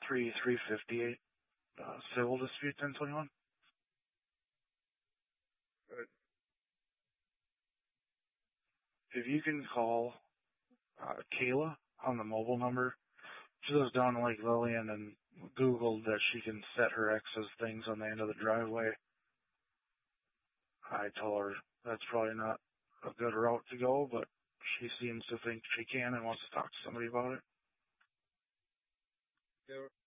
358, civil dispute 1021. If you can call Kayla on the mobile number, she lives down in Lake Lillian and Googled that she can set her ex's things on the end of the driveway. I told her that's probably not a good route to go, but she seems to think she can and wants to talk to somebody about it. Yeah.